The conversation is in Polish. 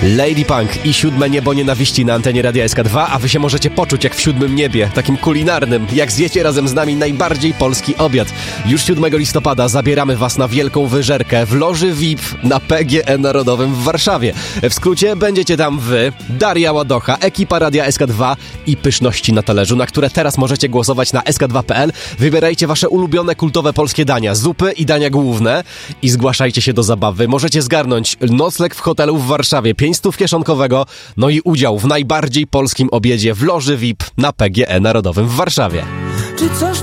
Lady Punk i Siódme Niebo Nienawiści na antenie Radia SK2, a wy się możecie poczuć jak w siódmym niebie, takim kulinarnym, jak zjecie razem z nami najbardziej polski obiad. Już 7 listopada zabieramy was na wielką wyżerkę w loży VIP na PGE Narodowym w Warszawie. W skrócie będziecie tam wy, Daria Ładocha, ekipa Radia SK2 i pyszności na talerzu, na które teraz możecie głosować na sk2.pl. Wybierajcie wasze ulubione kultowe polskie dania, zupy i dania główne i zgłaszajcie się do zabawy. Możecie zgarnąć nocleg w hotelu w Warszawie, 500 kieszonkowego, no i udział w najbardziej polskim obiedzie w loży VIP na PGE Narodowym w Warszawie. Czy coś